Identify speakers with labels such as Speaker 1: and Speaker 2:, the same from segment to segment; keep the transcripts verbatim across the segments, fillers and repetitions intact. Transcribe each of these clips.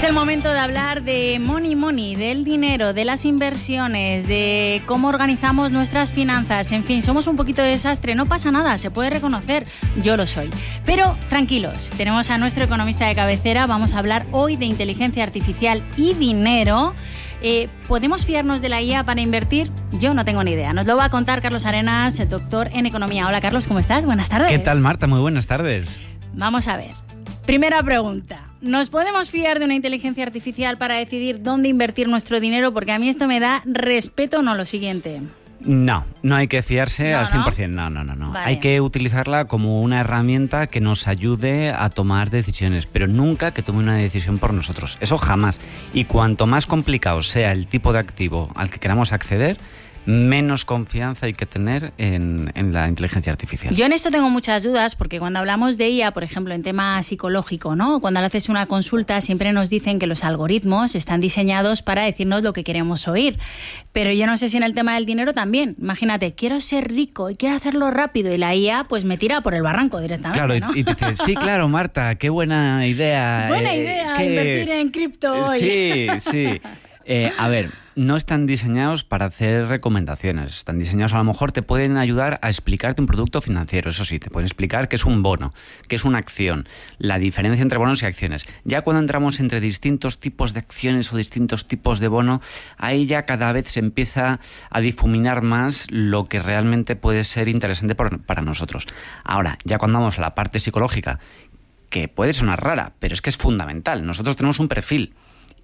Speaker 1: Es el momento de hablar de money money, del dinero, de las inversiones, de cómo organizamos nuestras finanzas. En fin, somos un poquito de desastre, no pasa nada, se puede reconocer, yo lo soy. Pero tranquilos, tenemos a nuestro economista de cabecera, vamos a hablar hoy de inteligencia artificial y dinero. Eh, ¿Podemos fiarnos de la I A para invertir? Yo no tengo ni idea. Nos lo va a contar Carlos Arenas, el doctor en economía. Hola Carlos, ¿cómo estás? Buenas tardes.
Speaker 2: ¿Qué tal, Marta? Muy buenas tardes.
Speaker 1: Vamos a ver. Primera pregunta. ¿Nos podemos fiar de una inteligencia artificial para decidir dónde invertir nuestro dinero? Porque a mí esto me da respeto, no lo siguiente.
Speaker 2: No, no hay que fiarse
Speaker 1: no,
Speaker 2: al cien por ciento. No, no, no. no.
Speaker 1: Vale.
Speaker 2: Hay que utilizarla como una herramienta que nos ayude a tomar decisiones, pero nunca que tome una decisión por nosotros. Eso jamás. Y cuanto más complicado sea el tipo de activo al que queramos acceder, menos confianza hay que tener en, en la inteligencia artificial.
Speaker 1: Yo en esto tengo muchas dudas porque cuando hablamos de I A, por ejemplo, en tema psicológico, ¿no? Cuando le haces una consulta siempre nos dicen que los algoritmos están diseñados para decirnos lo que queremos oír. Pero yo no sé si en el tema del dinero también. Imagínate, quiero ser rico y quiero hacerlo rápido y la I A pues me tira por el barranco directamente,
Speaker 2: Claro,
Speaker 1: ¿no?
Speaker 2: y, y dices, sí, claro, Marta, qué buena idea.
Speaker 1: Buena
Speaker 2: eh,
Speaker 1: idea,
Speaker 2: que...
Speaker 1: invertir en cripto hoy.
Speaker 2: Sí, sí. Eh, a ver, no están diseñados para hacer recomendaciones. Están diseñados, a lo mejor te pueden ayudar a explicarte un producto financiero. Eso sí, te pueden explicar qué es un bono, qué es una acción, la diferencia entre bonos y acciones. Ya cuando entramos entre distintos tipos de acciones o distintos tipos de bono, ahí ya cada vez se empieza a difuminar más lo que realmente puede ser interesante por, para nosotros. Ahora, ya cuando vamos a la parte psicológica, que puede sonar rara, pero es que es fundamental. Nosotros tenemos un perfil.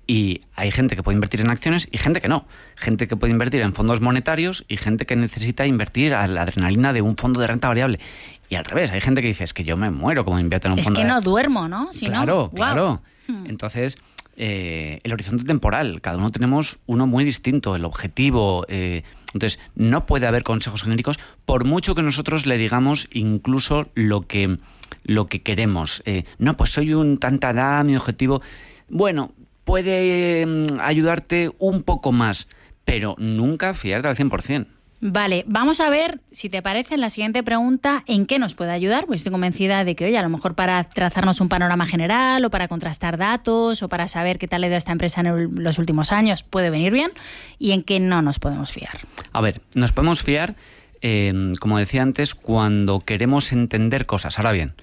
Speaker 2: Y hay gente que puede invertir en acciones y gente que no. Gente que puede invertir en fondos monetarios y gente que necesita invertir a la adrenalina de un fondo de renta variable. Y al revés, hay gente que dice, es que yo me muero como invierto en un
Speaker 1: es
Speaker 2: fondo de...
Speaker 1: Es que no duermo, ¿no? Si
Speaker 2: claro,
Speaker 1: no,
Speaker 2: claro.
Speaker 1: Wow.
Speaker 2: Entonces, eh, el horizonte temporal, cada uno tenemos uno muy distinto, el objetivo... Eh, entonces, no puede haber consejos genéricos, por mucho que nosotros le digamos incluso lo que, lo que queremos. Eh, no, pues soy un tantadá, mi objetivo... Bueno... puede eh, ayudarte un poco más, pero nunca fiarte al cien por ciento.
Speaker 1: Vale, vamos a ver, si te parece, en la siguiente pregunta, ¿en qué nos puede ayudar? Pues estoy convencida de que, oye, a lo mejor para trazarnos un panorama general o para contrastar datos o para saber qué tal ha ido esta empresa en los últimos años puede venir bien, y en qué no nos podemos fiar.
Speaker 2: A ver, nos podemos fiar, eh, como decía antes, cuando queremos entender cosas. Ahora bien,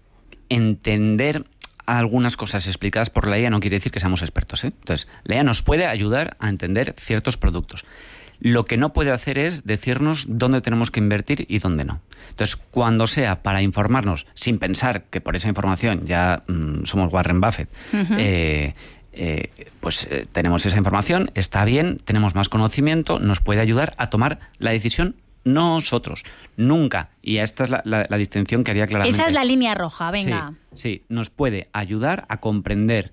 Speaker 2: entender algunas cosas explicadas por la I A no quiere decir que seamos expertos, ¿eh? Entonces, la I A nos puede ayudar a entender ciertos productos. Lo que no puede hacer es decirnos dónde tenemos que invertir y dónde no. Entonces, cuando sea para informarnos, sin pensar que por esa información ya mmm, somos Warren Buffett, uh-huh. eh, eh, pues eh, tenemos esa información, está bien, tenemos más conocimiento, nos puede ayudar a tomar la decisión nosotros, nunca. Y esta es la, la, la distinción que haría claramente.
Speaker 1: Esa es la línea roja, venga.
Speaker 2: Sí, sí, nos puede ayudar a comprender